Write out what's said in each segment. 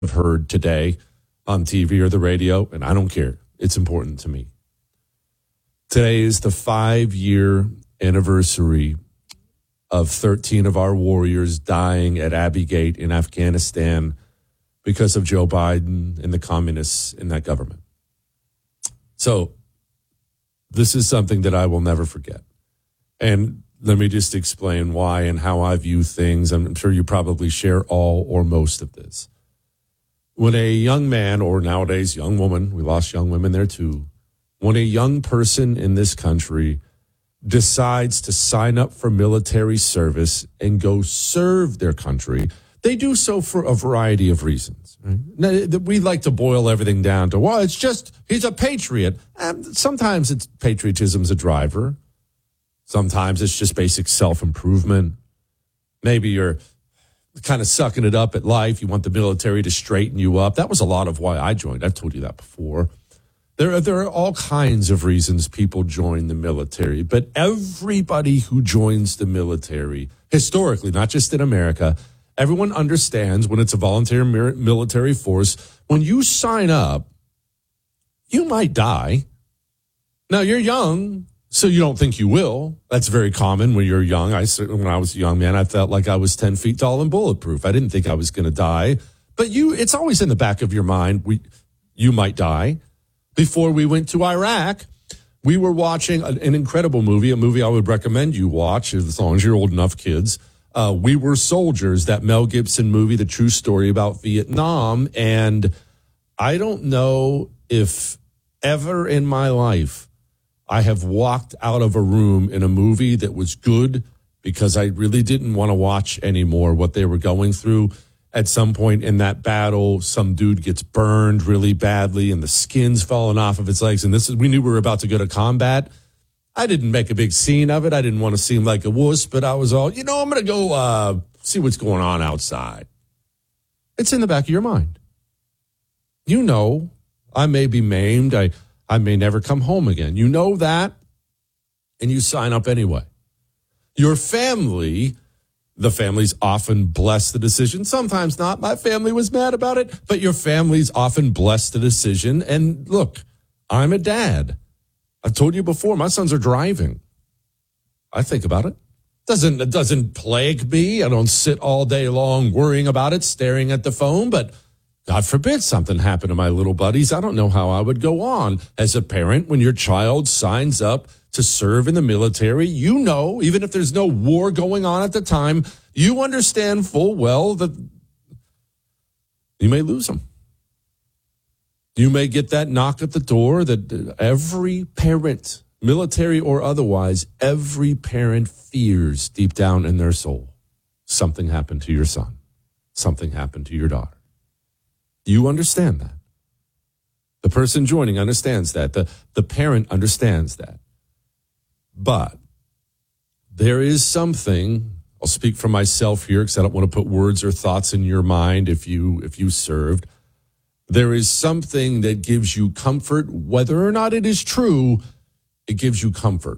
have heard today on TV or the radio, and I don't care. It's important to me. Today is the 5-year anniversary of 13 of our warriors dying at Abbey Gate in Afghanistan because of Joe Biden and the communists in that government. So this is something that I will never forget. And let me just explain why and how I view things. I'm sure you probably share all or most of this. When a young man, or nowadays young woman, we lost young women there too, when a young person in this country decides to sign up for military service and go serve their country, they do so for a variety of reasons. Right? Now, we like to boil everything down to, well, it's just, he's a patriot. And sometimes it's patriotism's a driver. Sometimes it's just basic self-improvement. Maybe you're kind of sucking it up at life. You want the military to straighten you up. That was a lot of why I joined. I've told you that before. There are all kinds of reasons people join the military, but everybody who joins the military, historically, not just in America, everyone understands when it's a voluntary military force, when you sign up, you might die. Now, you're young, so you don't think you will. That's very common when you're young. When I was a young man, I felt like I was 10 feet tall and bulletproof. I didn't think I was going to die. But it's always in the back of your mind, you might die. Before we went to Iraq, we were watching an incredible movie, a movie I would recommend you watch as long as you're old enough, kids. We Were Soldiers, that Mel Gibson movie, the true story about Vietnam. And I don't know if ever in my life I have walked out of a room in a movie that was good because I really didn't want to watch anymore what they were going through. At some point in that battle, some dude gets burned really badly and the skin's falling off of his legs. And we knew we were about to go to combat. I didn't make a big scene of it. I didn't want to seem like a wuss, but I was all, I'm going to go see what's going on outside. It's in the back of your mind. You know, I may be maimed. I may never come home again. You know that, and you sign up anyway. Your family, the families often bless the decision. Sometimes not. My family was mad about it, but your families often bless the decision. And look, I'm a dad. I've told you before, my sons are driving. I think about it. It doesn't plague me. I don't sit all day long worrying about it, staring at the phone, but God forbid something happened to my little buddies. I don't know how I would go on as a parent when your child signs up to serve in the military. You know, even if there's no war going on at the time, you understand full well that you may lose them. You may get that knock at the door that every parent, military or otherwise, every parent fears deep down in their soul. Something happened to your son. Something happened to your daughter. You understand that. The person joining understands that. The parent understands that. But there is something, I'll speak for myself here because I don't want to put words or thoughts in your mind if you served. There is something that gives you comfort, whether or not it is true, it gives you comfort.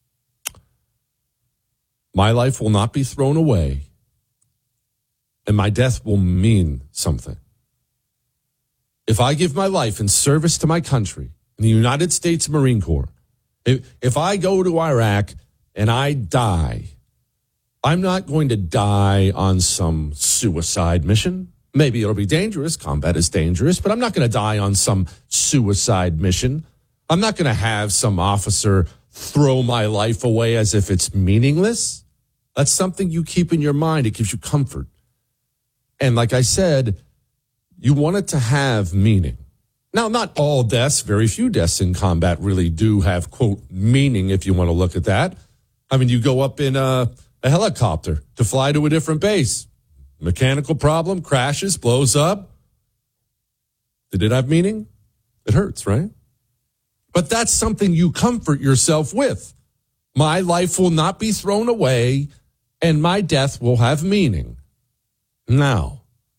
My life will not be thrown away, and my death will mean something. If I give my life in service to my country, in the United States Marine Corps, if I go to Iraq and I die, I'm not going to die on some suicide mission. Maybe it'll be dangerous. Combat is dangerous, but I'm not going to die on some suicide mission. I'm not going to have some officer throw my life away as if it's meaningless. That's something you keep in your mind. It gives you comfort. And like I said, you want it to have meaning. Now, not all deaths, very few deaths in combat really do have, quote, meaning, if you want to look at that. I mean, you go up in a helicopter to fly to a different base. Mechanical problem, crashes, blows up. Did it have meaning? It hurts, right? But that's something you comfort yourself with. My life will not be thrown away, and my death will have meaning. Now,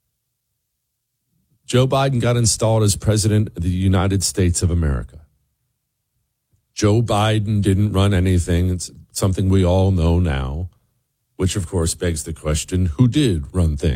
Joe Biden got installed as president of the United States of America. Joe Biden didn't run anything. It's something we all know now, which of course begs the question, who did run things?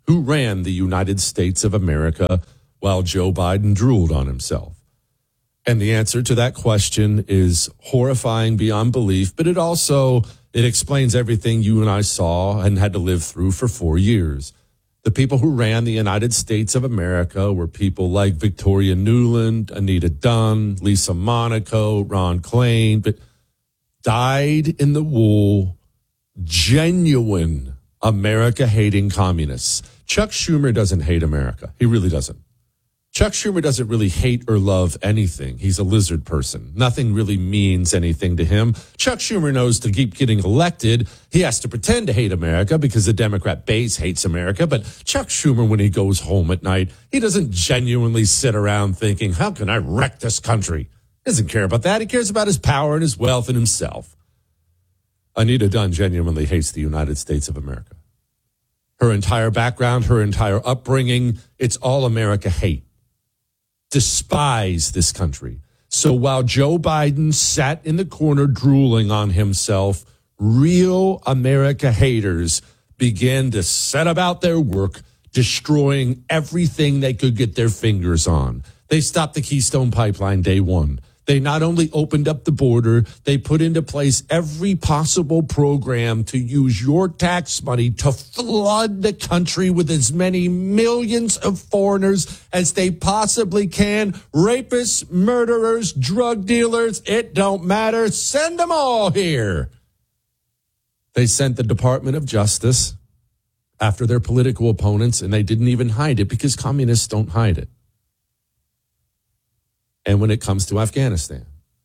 who ran the United States of America while Joe Biden drooled on himself? And the answer to that question is horrifying beyond belief, but it explains everything you and I saw and had to live through for 4 years. The people who ran the United States of America were people like Victoria Nuland, Anita Dunn, Lisa Monaco, Ron Klain, but dyed in the wool, genuine America-hating communists. Chuck Schumer doesn't hate America. He really doesn't. Chuck Schumer doesn't really hate or love anything. He's a lizard person. Nothing really means anything to him. Chuck Schumer knows to keep getting elected, he has to pretend to hate America because the Democrat base hates America. But Chuck Schumer, when he goes home at night, he doesn't genuinely sit around thinking, how can I wreck this country? He doesn't care about that. He cares about his power and his wealth and himself. Anita Dunn genuinely hates the United States of America. Her entire background, her entire upbringing, it's all America hate. Despise this country. So while Joe Biden sat in the corner drooling on himself, real America haters began to set about their work, destroying everything they could get their fingers on. They stopped the Keystone Pipeline day one. They not only opened up the border, they put into place every possible program to use your tax money to flood the country with as many millions of foreigners as they possibly can. Rapists, murderers, drug dealers, it don't matter. Send them all here. They sent the Department of Justice after their political opponents, and they didn't even hide it because communists don't hide it. And when it comes to Afghanistan,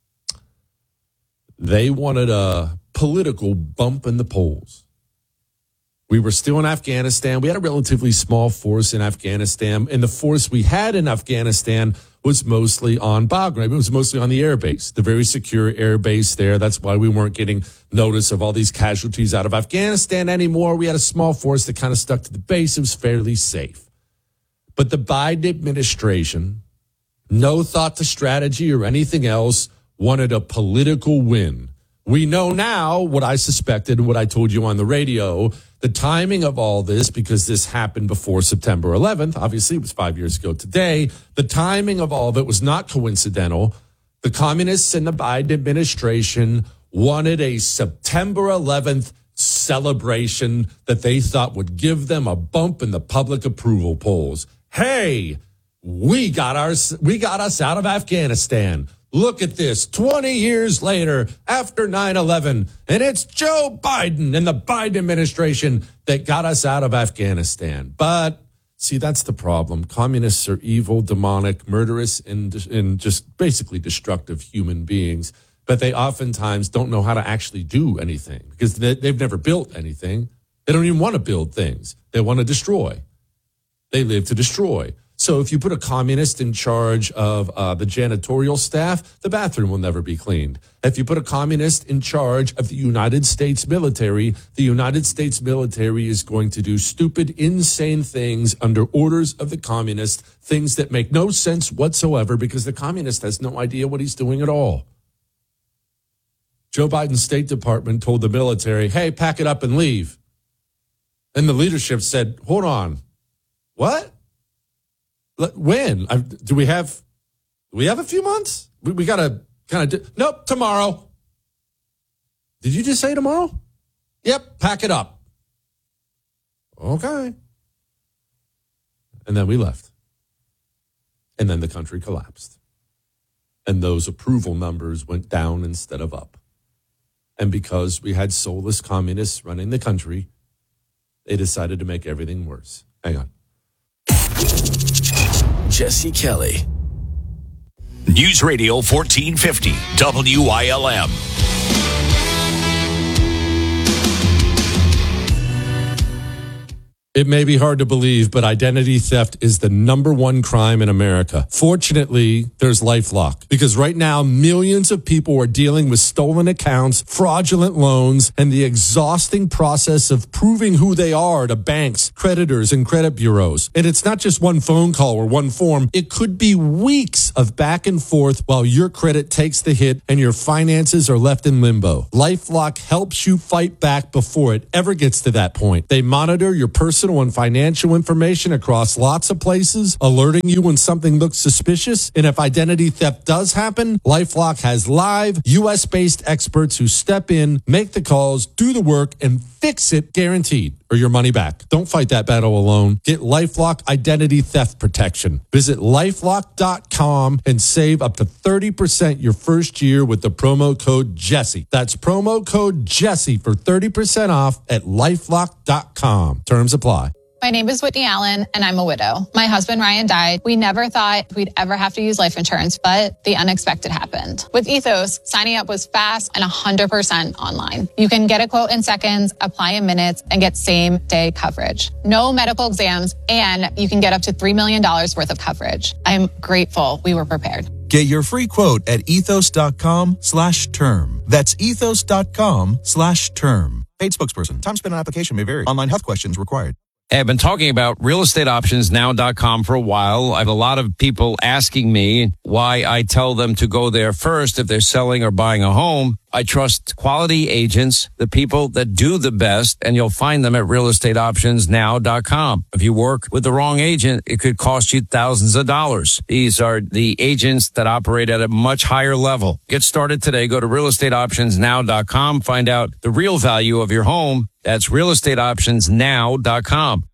they wanted a political bump in the polls. We were still in Afghanistan. We had a relatively small force in Afghanistan. And the force we had in Afghanistan was mostly on Bagram. It was mostly on the air base, the very secure air base there. That's why we weren't getting notice of all these casualties out of Afghanistan anymore. We had a small force that kind of stuck to the base. It was fairly safe. But the Biden administration, no thought to strategy or anything else, wanted a political win. We know now what I suspected and what I told you on the radio, the timing of all this, because this happened before September 11th. Obviously, it was 5 years ago today. The timing of all of it was not coincidental. The communists in the Biden administration wanted a September 11th celebration that they thought would give them a bump in the public approval polls. Hey, we got us out of Afghanistan. Look at this, 20 years later, after 9/11, and it's Joe Biden and the Biden administration that got us out of Afghanistan. But, see, that's the problem. Communists are evil, demonic, murderous, and just basically destructive human beings. But they oftentimes don't know how to actually do anything because they've never built anything. They don't even want to build things. They want to destroy. They live to destroy. So if you put a communist in charge of the janitorial staff, the bathroom will never be cleaned. If you put a communist in charge of the United States military is going to do stupid, insane things under orders of the communist, things that make no sense whatsoever because the communist has no idea what he's doing at all. Joe Biden's State Department told the military, hey, pack it up and leave. And the leadership said, hold on, what? When? Do we have a few months? We got to kind of nope, tomorrow. Did you just say tomorrow? Yep, pack it up. Okay. And then we left. And then the country collapsed. And those approval numbers went down instead of up. And because we had soulless communists running the country, they decided to make everything worse. Hang on. Jesse Kelly. News Radio 1450, WILM. It may be hard to believe, but identity theft is the number one crime in America. Fortunately, there's LifeLock, because right now, millions of people are dealing with stolen accounts, fraudulent loans, and the exhausting process of proving who they are to banks, creditors, and credit bureaus. And it's not just one phone call or one form. It could be weeks of back and forth while your credit takes the hit and your finances are left in limbo. LifeLock helps you fight back before it ever gets to that point. They monitor your personal personal and financial information across lots of places, alerting you when something looks suspicious. And if identity theft does happen, LifeLock has live, U.S.-based experts who step in, make the calls, do the work, and fix it guaranteed, or your money back. Don't fight that battle alone. Get LifeLock Identity Theft Protection. Visit LifeLock.com and save up to 30% your first year with the promo code Jesse. That's promo code Jesse for 30% off at LifeLock.com. Terms apply. My name is Whitney Allen, and I'm a widow. My husband, Ryan, died. We never thought we'd ever have to use life insurance, but the unexpected happened. With Ethos, signing up was fast and 100% online. You can get a quote in seconds, apply in minutes, and get same-day coverage. No medical exams, and you can get up to $3 million worth of coverage. I'm grateful we were prepared. Get your free quote at ethos.com/term. That's ethos.com/term. Paid spokesperson. Time spent on application may vary. Online health questions required. Hey, I've been talking about realestateoptionsnow.com for a while. I have a lot of people asking me why I tell them to go there first if they're selling or buying a home. I trust quality agents, the people that do the best, and you'll find them at realestateoptionsnow.com. If you work with the wrong agent, it could cost you thousands of dollars. These are the agents that operate at a much higher level. Get started today. Go to realestateoptionsnow.com. Find out the real value of your home. That's realestateoptionsnow.com.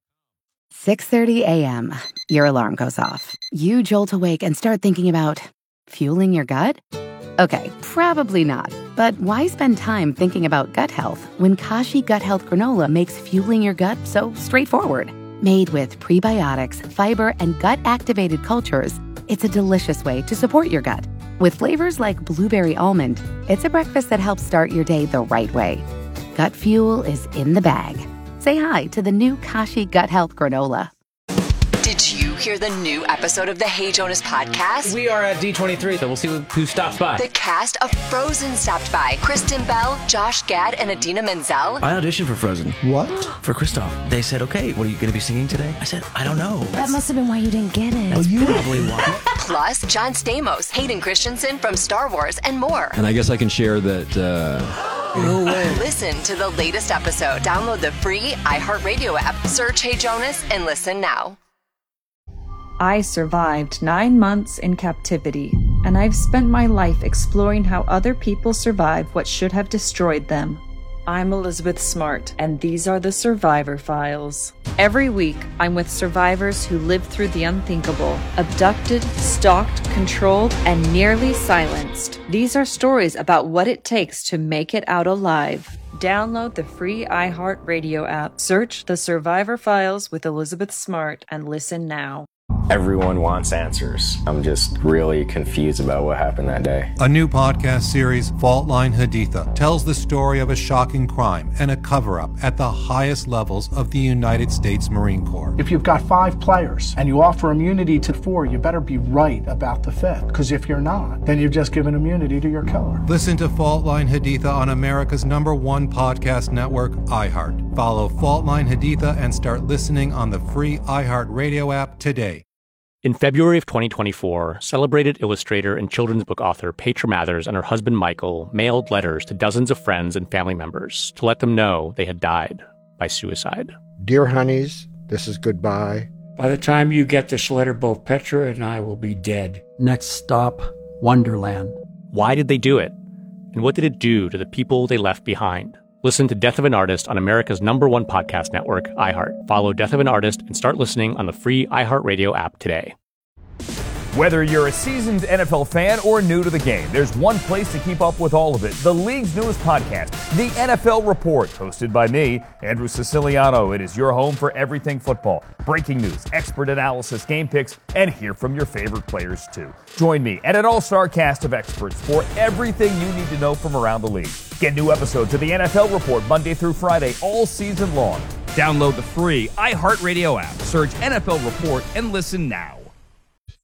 6:30 a.m. Your alarm goes off. You jolt awake and start thinking about fueling your gut? Okay, probably not. But why spend time thinking about gut health when Kashi Gut Health Granola makes fueling your gut so straightforward? Made with prebiotics, fiber, and gut-activated cultures, it's a delicious way to support your gut. With flavors like blueberry almond, it's a breakfast that helps start your day the right way. Gut fuel is in the bag. Say hi to the new Kashi Gut Health Granola. Did you hear the new episode of the Hey Jonas podcast? We are at D23, so we'll see who stops by. The cast of Frozen stopped by. Kristen Bell, Josh Gad, and Idina Menzel. I auditioned for Frozen. What? For Kristoff. They said, okay, what are you going to be singing today? I said, I don't know. That must have been why you didn't get it. That's probably why. Plus, John Stamos, Hayden Christensen from Star Wars, and more. And I guess I can share that... No way. Listen to the latest episode. Download the free iHeartRadio app. Search Hey Jonas and listen now. I survived 9 months in captivity, and I've spent my life exploring how other people survive what should have destroyed them. I'm Elizabeth Smart, and these are the Survivor Files. Every week, I'm with survivors who lived through the unthinkable, abducted, stalked, controlled, and nearly silenced. These are stories about what it takes to make it out alive. Download the free iHeartRadio app, search The Survivor Files with Elizabeth Smart, and listen now. Everyone wants answers. I'm just really confused about what happened that day. A new podcast series, Fault Line Haditha, tells the story of a shocking crime and a cover-up at the highest levels of the United States Marine Corps. If you've got 5 players and you offer immunity to 4, you better be right about the 5th. Because if you're not, then you've just given immunity to your killer. Listen to Fault Line Haditha on America's #1 podcast network, iHeart. Follow Fault Line Haditha and start listening on the free iHeartRadio app today. In February of 2024, celebrated illustrator and children's book author Petra Mathers and her husband Michael mailed letters to dozens of friends and family members to let them know they had died by suicide. Dear honeys, this is goodbye. By the time you get this letter, both Petra and I will be dead. Next stop, Wonderland. Why did they do it? And what did it do to the people they left behind? Listen to Death of an Artist on America's #1 podcast network, iHeart. Follow Death of an Artist and start listening on the free iHeartRadio app today. Whether you're a seasoned NFL fan or new to the game, there's one place to keep up with all of it. The league's newest podcast, The NFL Report, hosted by me, Andrew Siciliano. It is your home for everything football. Breaking news, expert analysis, game picks, and hear from your favorite players too. Join me and an all-star cast of experts for everything you need to know from around the league. Get new episodes of The NFL Report Monday through Friday all season long. Download the free iHeartRadio app. Search NFL Report and listen now.